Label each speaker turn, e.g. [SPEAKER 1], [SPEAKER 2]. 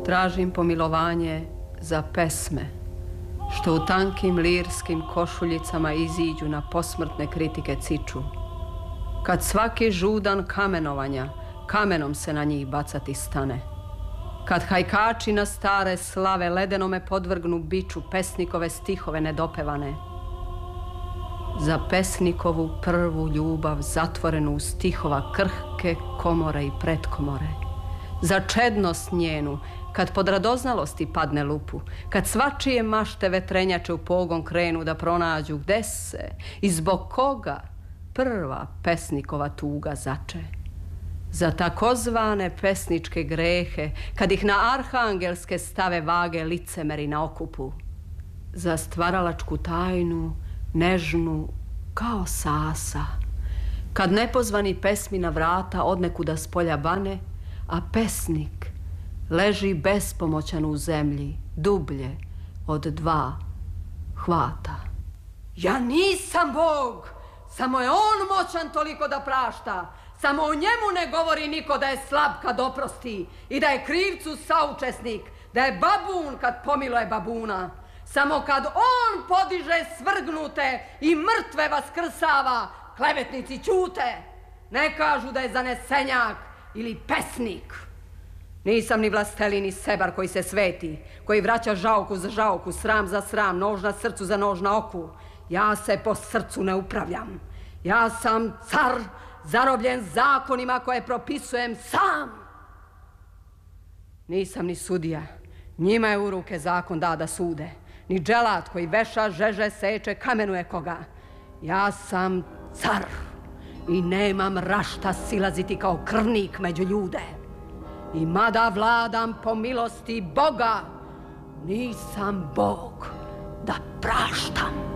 [SPEAKER 1] Tražim pomilovanje za pesme, što u tankim lirskim košuljicama iziđu na posmrtne kritike ciču. Kad svaki žudan kamenovanja, kamenom se na njih bacati stane. Kad hajkači na stare slave ledenome podvrgnu biču pesnikove stihove nedopevane. Za pesnikovu prvu ljubav zatvorenu u stihova krhke komore i pretkomore. Za čednost njenu, kad pod radoznalosti padne lupu, kad svačije mašte vetrenjače u pogon krenu da pronađu gde se i zbog koga prva pesnikova tuga zače. Za takozvane pesničke grehe, kad ih na arhangelske stave vage licemeri na okupu. Za stvaralačku tajnu, nežnu kao sasa, kad nepozvani pesmi na vrata odnekuda s polja bane, a pesnik leži bespomoćan u zemlji, dublje od 2 hvata. Ja nisam Bog, samo je on moćan toliko da prašta. Samo o njemu ne govori niko da je slab kad oprosti i da je krivcu saučesnik, da je babun kad pomiluje babuna. Samo kad on podiže svrgnute i mrtve vaskrsava, klevetnici ćute. Ne kažu da je zanesenjak ili pesnik. Nisam ni vlasteli ni sebar koji se sveti, koji vraća žauku za žauku, sram za sram, nož na srcu za nož na oku. Ja se po srcu ne upravljam. Ja sam car, zarobljen zakonima koje propisujem sam. Nisam ni sudija, njima je u ruke zakon da sude. Ni dželat koji veša, žeže, seče, kamenuje koga. Ja sam car i nemam rašta silaziti kao krvnik među ljude. I mada vladam po milosti Boga, nisam Bog da praštam.